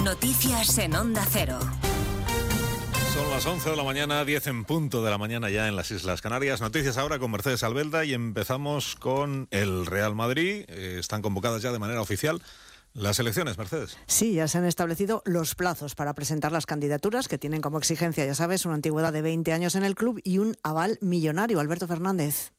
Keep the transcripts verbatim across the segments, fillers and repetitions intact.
Noticias en Onda Cero. Son las once de la mañana, diez en punto de la mañana ya en las Islas Canarias. Noticias ahora con Mercedes Albelda y empezamos con el Real Madrid. Eh, están convocadas ya de manera oficial las elecciones, Mercedes. Sí, ya se han establecido los plazos para presentar las candidaturas, que tienen como exigencia, ya sabes, una antigüedad de veinte años en el club y un aval millonario. Alberto Fernández.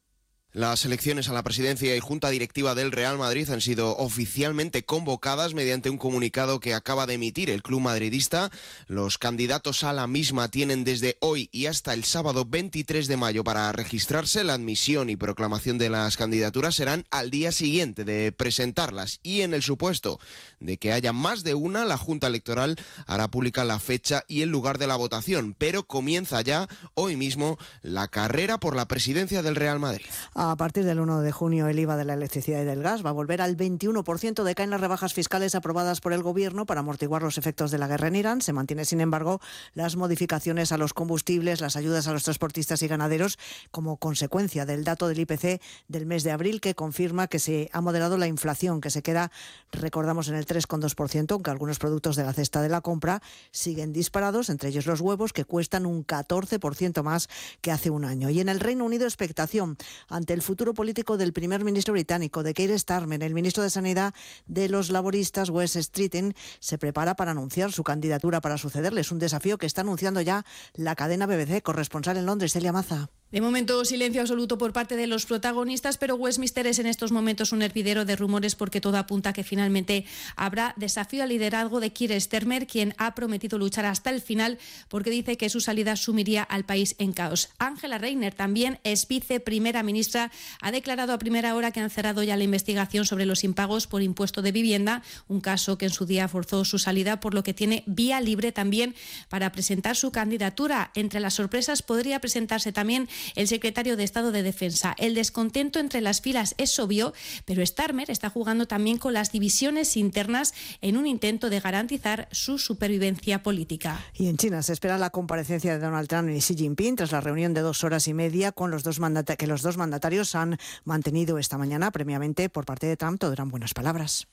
Las elecciones a la presidencia y junta directiva del Real Madrid han sido oficialmente convocadas mediante un comunicado que acaba de emitir el club madridista. Los candidatos a la misma tienen desde hoy y hasta el sábado veintitrés de mayo para registrarse. La admisión y proclamación de las candidaturas serán al día siguiente de presentarlas y en el supuesto de que haya más de una, la Junta Electoral hará pública la fecha y el lugar de la votación, pero comienza ya hoy mismo la carrera por la presidencia del Real Madrid. A partir del uno de junio el I V A de la electricidad y del gas va a volver al veintiuno por ciento. Decaen las rebajas fiscales aprobadas por el Gobierno para amortiguar los efectos de la guerra en Irán. Se mantiene, sin embargo, las modificaciones a los combustibles, las ayudas a los transportistas y ganaderos como consecuencia del dato del I P C del mes de abril, que confirma que se ha moderado la inflación, que se queda, recordamos, en el tres coma dos por ciento, aunque algunos productos de la cesta de la compra siguen disparados, entre ellos los huevos, que cuestan un catorce por ciento más que hace un año. Y en el Reino Unido, expectación ante el futuro político del primer ministro británico, de Keir Starmer. El ministro de Sanidad de los laboristas, Wes Streeting, se prepara para anunciar su candidatura para sucederle. Es un desafío que está anunciando ya la cadena B B C. Corresponsal en Londres, Celia Maza. De momento, silencio absoluto por parte de los protagonistas, pero Westminster es en estos momentos un hervidero de rumores porque todo apunta que finalmente habrá desafío al liderazgo de Keir Starmer, quien ha prometido luchar hasta el final porque dice que su salida sumiría al país en caos. Angela Rayner, también es viceprimera ministra, ha declarado a primera hora que han cerrado ya la investigación sobre los impagos por impuesto de vivienda, un caso que en su día forzó su salida, por lo que tiene vía libre también para presentar su candidatura. Entre las sorpresas podría presentarse también el secretario de Estado de Defensa. El descontento entre las filas es obvio, pero Starmer está jugando también con las divisiones internas en un intento de garantizar su supervivencia política. Y en China se espera la comparecencia de Donald Trump y Xi Jinping tras la reunión de dos horas y media con los dos mandata- que los dos mandatarios han mantenido esta mañana. Previamente, por parte de Trump, todo eran buenas palabras.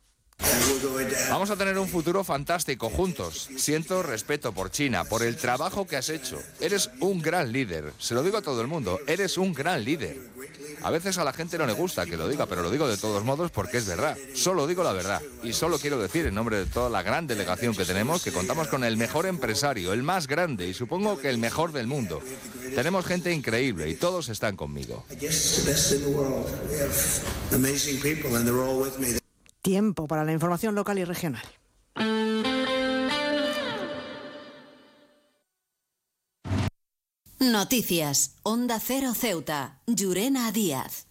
Vamos a tener un futuro fantástico juntos. Siento respeto por China, por el trabajo que has hecho. Eres un gran líder. Se lo digo a todo el mundo. Eres un gran líder. A veces a la gente no le gusta que lo diga, pero lo digo de todos modos porque es verdad. Solo digo la verdad. Y solo quiero decir en nombre de toda la gran delegación que tenemos que contamos con el mejor empresario, el más grande y supongo que el mejor del mundo. Tenemos gente increíble y todos están conmigo. Tiempo para la información local y regional. Noticias. Onda Cero Ceuta. Llurena Díaz.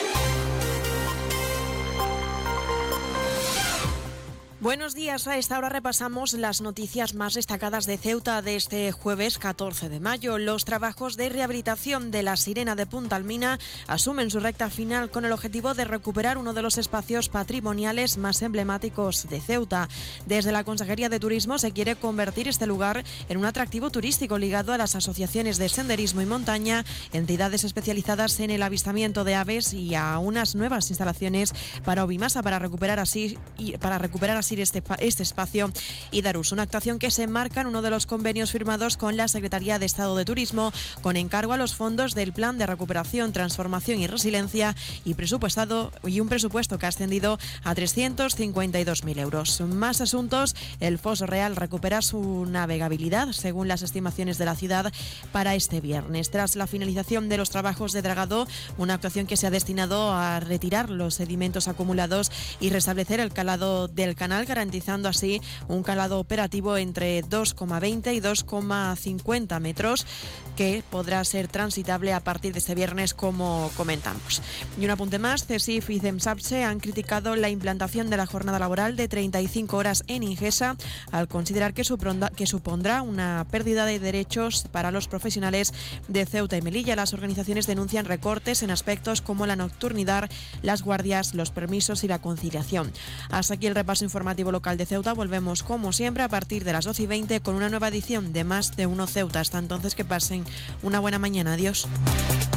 Buenos días, a esta hora repasamos las noticias más destacadas de Ceuta de este jueves catorce de mayo. Los trabajos de rehabilitación de la Sirena de Punta Almina asumen su recta final con el objetivo de recuperar uno de los espacios patrimoniales más emblemáticos de Ceuta. Desde la Consejería de Turismo se quiere convertir este lugar en un atractivo turístico ligado a las asociaciones de senderismo y montaña, entidades especializadas en el avistamiento de aves y a unas nuevas instalaciones para Ovimasa para recuperar así y para recuperar así Este, este espacio y dar uso. Una actuación que se enmarca en uno de los convenios firmados con la Secretaría de Estado de Turismo con encargo a los fondos del Plan de Recuperación, Transformación y Resiliencia y presupuestado y un presupuesto que ha ascendido a trescientos cincuenta y dos mil euros. Más asuntos, el Foso Real recupera su navegabilidad según las estimaciones de la ciudad para este viernes. Tras la finalización de los trabajos de dragado, una actuación que se ha destinado a retirar los sedimentos acumulados y restablecer el calado del canal, garantizando así un calado operativo entre dos coma veinte y dos coma cincuenta metros que podrá ser transitable a partir de este viernes, como comentamos. Y un apunte más, CESIF y CEMSAPSE han criticado la implantación de la jornada laboral de treinta y cinco horas en Ingesa al considerar que supondrá, que supondrá una pérdida de derechos para los profesionales de Ceuta y Melilla. Las organizaciones denuncian recortes en aspectos como la nocturnidad, las guardias, los permisos y la conciliación. Hasta aquí el repaso informativo local de Ceuta. Volvemos como siempre a partir de las doce y veinte con una nueva edición de Más de Uno Ceuta. Hasta entonces, que pasen una buena mañana. Adiós.